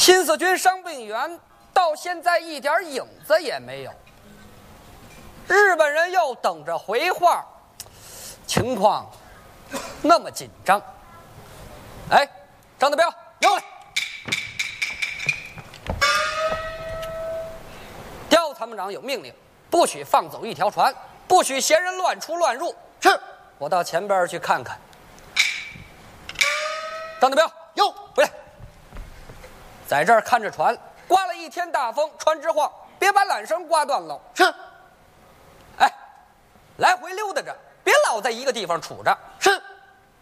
新四军伤病员到现在一点影子也没有，日本人又等着回话，情况那么紧张。哎，张德彪，有来！刁参谋长有命令，不许放走一条船，不许闲人乱出乱入。 是， 我到前边去看看。张德彪， 有， 回来，在这儿看着船，刮了一天大风，船直晃，别把缆绳刮断了。 是， 哎，来回溜达着，别老在一个地方杵着。 是。